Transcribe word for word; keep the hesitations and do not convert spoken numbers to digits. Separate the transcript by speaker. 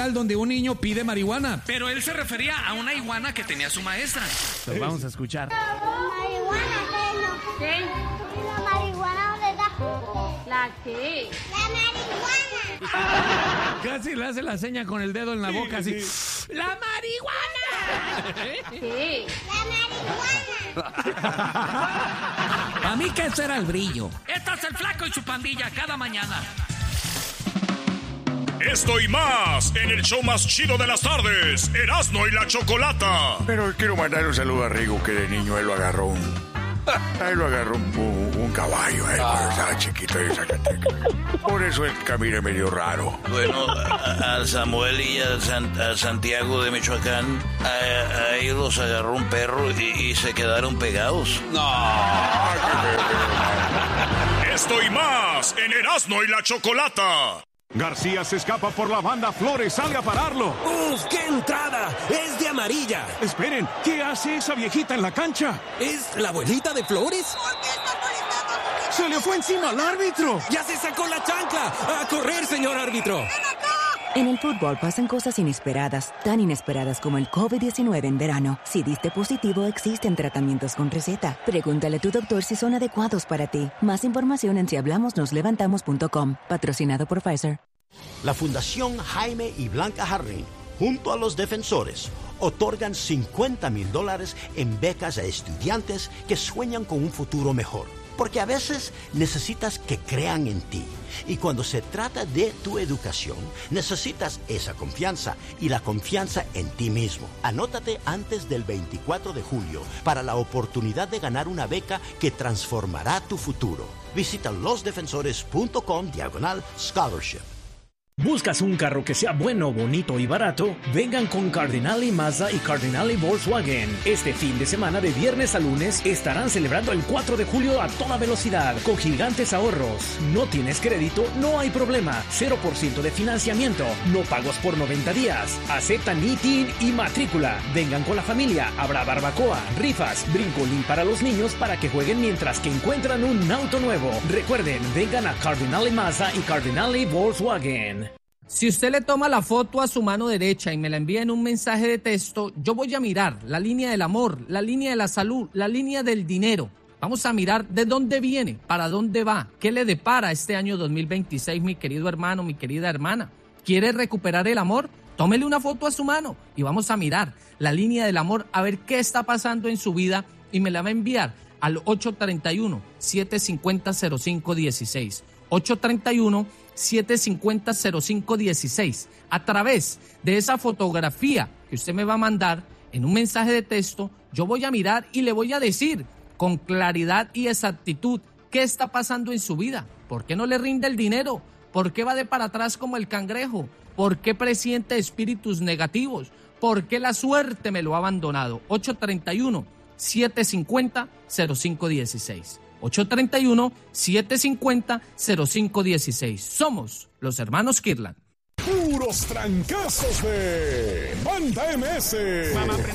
Speaker 1: viral donde un niño pide marihuana.
Speaker 2: Pero él se refería a una iguana que tenía su maestra.
Speaker 1: Lo vamos a escuchar.
Speaker 3: ¿Marihuana qué no?
Speaker 4: ¿Qué?
Speaker 3: ¿La marihuana dónde está?
Speaker 4: ¿La qué?
Speaker 3: ¡La marihuana!
Speaker 1: Casi le hace la seña con el dedo en la boca, así. ¡La marihuana!
Speaker 4: ¿Qué?
Speaker 3: ¡La marihuana!
Speaker 1: A mí que eso era el brillo.
Speaker 2: Este es el Flaco y su pandilla cada mañana.
Speaker 5: Esto y más en el show más chido de las tardes, Erasmo y la Chocolata.
Speaker 6: Pero quiero mandar un saludo a Rigo, que de niño él lo agarró un... Él lo agarró un, un, un caballo, eh, cuando estaba chiquito en Zacatecas. Por eso él camina medio raro.
Speaker 7: Bueno, al Samuel y al San, a Santiago de Michoacán, a, a ellos los agarró un perro y, y se quedaron pegados.
Speaker 5: Esto y más en Erasmo y la Chocolata.
Speaker 8: García se escapa por la banda, Flores sale a pararlo.
Speaker 9: ¡Uf, qué entrada! ¡Es de amarilla!
Speaker 8: Esperen, ¿qué hace esa viejita en la cancha?
Speaker 9: ¿Es la abuelita de Flores?
Speaker 3: ¿Por qué está molestando?
Speaker 8: ¡Se le fue encima al árbitro!
Speaker 9: ¡Ya se sacó la chancla! ¡A correr, señor árbitro!
Speaker 10: En el fútbol pasan cosas inesperadas, tan inesperadas como el covid diecinueve en verano. Si diste positivo, existen tratamientos con receta. Pregúntale a tu doctor si son adecuados para ti. Más información en si hablamos nos levantamos punto com. Patrocinado por Pfizer.
Speaker 11: La Fundación Jaime y Blanca Jarrín, junto a los defensores, otorgan cincuenta mil dólares en becas a estudiantes que sueñan con un futuro mejor. Porque a veces necesitas que crean en ti. Y cuando se trata de tu educación, necesitas esa confianza y la confianza en ti mismo. Anótate antes del veinticuatro de julio para la oportunidad de ganar una beca que transformará tu futuro. Visita losdefensores.com diagonal scholarship.
Speaker 12: ¿Buscas un carro que sea bueno, bonito y barato? Vengan con Cardinale Mazda y Cardinale Volkswagen. Este fin de semana, de viernes a lunes, estarán celebrando el cuatro de julio a toda velocidad, con gigantes ahorros. ¿No tienes crédito? No hay problema. cero por ciento de financiamiento. No pagos por noventa días. Aceptan I T I N y matrícula. Vengan con la familia. Habrá barbacoa, rifas, brincolín para los niños para que jueguen mientras que encuentran un auto nuevo. Recuerden, vengan a Cardinale Mazda y Cardinale Volkswagen.
Speaker 13: Si usted le toma la foto a su mano derecha y me la envía en un mensaje de texto, yo voy a mirar la línea del amor, la línea de la salud, la línea del dinero. Vamos a mirar de dónde viene, para dónde va, qué le depara este año dos mil veintiséis, mi querido hermano, mi querida hermana. ¿Quiere recuperar el amor? Tómele una foto a su mano y vamos a mirar la línea del amor, a ver qué está pasando en su vida y me la va a enviar al ocho tres uno, siete cinco cero, cero cinco uno seis. ocho tres uno, siete cinco cero, cero cinco uno seis. A través de esa fotografía que usted me va a mandar en un mensaje de texto, yo voy a mirar y le voy a decir con claridad y exactitud qué está pasando en su vida. ¿Por qué no le rinde el dinero? ¿Por qué va de para atrás como el cangrejo? ¿Por qué presiente espíritus negativos? ¿Por qué la suerte me lo ha abandonado? ocho tres uno, siete cinco cero, cero cinco uno seis. ocho tres uno, siete cinco cero, cero cinco uno seis. Somos los hermanos Kirtland.
Speaker 8: Puros trancazos de Banda M S.